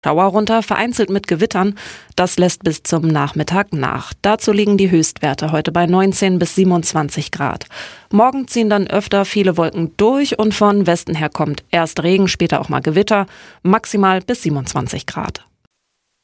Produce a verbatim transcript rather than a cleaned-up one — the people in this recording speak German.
Schauer runter, vereinzelt mit Gewittern. Das lässt bis zum Nachmittag nach. Dazu liegen die Höchstwerte heute bei neunzehn bis siebenundzwanzig Grad. Morgen ziehen dann öfter viele Wolken durch und von Westen her kommt erst Regen, später auch mal Gewitter, maximal bis siebenundzwanzig Grad.